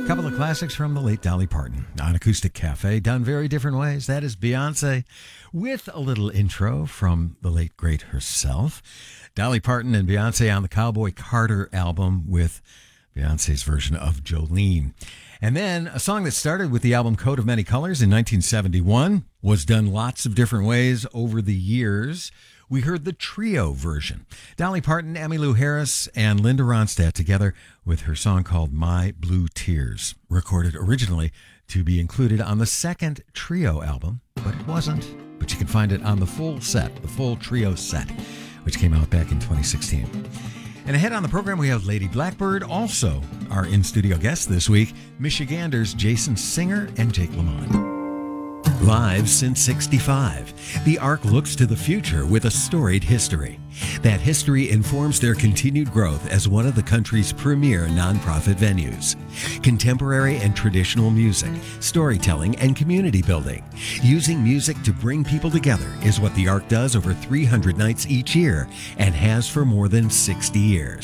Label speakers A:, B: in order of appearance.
A: Couple of classics from the late Dolly Parton on Acoustic Cafe, done very different ways. That is Beyonce with a little intro from the late great herself. Dolly Parton and Beyonce on the Cowboy Carter album with Beyonce's version of Jolene. And then a song that started with the album Coat of Many Colors in 1971 was done lots of different ways over the years. We heard the trio version. Dolly Parton, Emmylou Harris, and Linda Ronstadt together with her song called My Blue Tears, recorded originally to be included on the second trio album, but it wasn't. But you can find it on the full set, the full trio set, which came out back in 2016. And ahead on the program, we have Lady Blackbird, also our in-studio guests this week, Michiganders Jason Singer and Jake Lamont. Live since '65, the Ark looks to the future with a storied history. That history informs their continued growth as one of the country's premier nonprofit venues. Contemporary and traditional music, storytelling, and community building. Using music to bring people together is what the Ark does over 300 nights each year and has for more than 60 years.